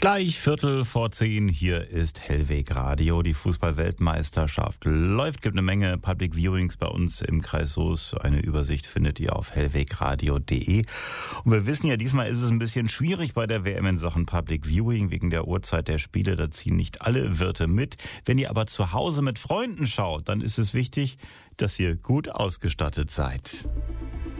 Gleich 9:45, hier ist Hellweg Radio. Die Fußball-Weltmeisterschaft läuft, gibt eine Menge Public Viewings bei uns im Kreis Soest. Eine Übersicht findet ihr auf hellwegradio.de. Und wir wissen ja, diesmal ist es ein bisschen schwierig bei der WM in Sachen Public Viewing wegen der Uhrzeit der Spiele. Da ziehen nicht alle Wirte mit. Wenn ihr aber zu Hause mit Freunden schaut, dann ist es wichtig, dass ihr gut ausgestattet seid.